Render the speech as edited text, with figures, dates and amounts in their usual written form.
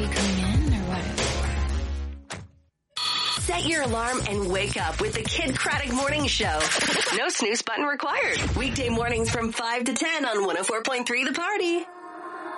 you coming in or what? Set your alarm and wake up with the Kid Craddock Morning Show. No snooze button required. Weekday mornings from 5 to 10 on 104.3 The Party.